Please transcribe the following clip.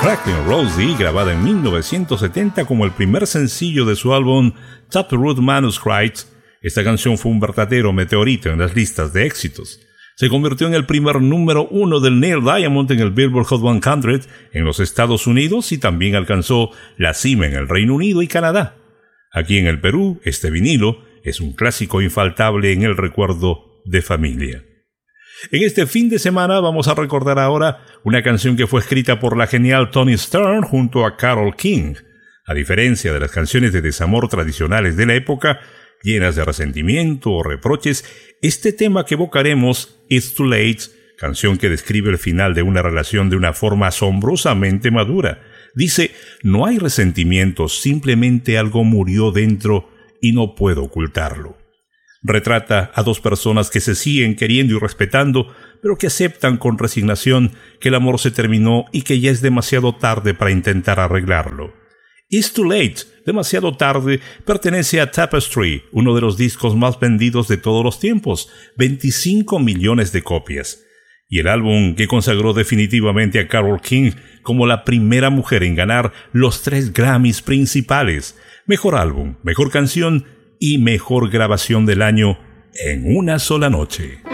Franklin Rosie, grabada en 1970 como el primer sencillo de su álbum Taproot Manuscripts. Esta canción fue un verdadero meteorito en las listas de éxitos. Se convirtió en el primer número 1 del Neil Diamond en el Billboard Hot 100 en los Estados Unidos y también alcanzó la cima en el Reino Unido y Canadá. Aquí en el Perú, este vinilo es un clásico infaltable en el recuerdo de familia. En este fin de semana vamos a recordar ahora una canción que fue escrita por la genial Toni Stern junto a Carole King. A diferencia de las canciones de desamor tradicionales de la época, llenas de resentimiento o reproches, este tema que evocaremos, It's Too Late, canción que describe el final de una relación de una forma asombrosamente madura. Dice, no hay resentimiento, simplemente algo murió dentro y no puedo ocultarlo. Retrata a dos personas que se siguen queriendo y respetando, pero que aceptan con resignación que el amor se terminó y que ya es demasiado tarde para intentar arreglarlo. It's Too Late, demasiado tarde, pertenece a Tapestry, uno de los discos más vendidos de todos los tiempos, 25 millones de copias. Y el álbum que consagró definitivamente a Carole King como la primera mujer en ganar los 3 Grammys principales, mejor álbum, mejor canción y mejor grabación del año en una sola noche.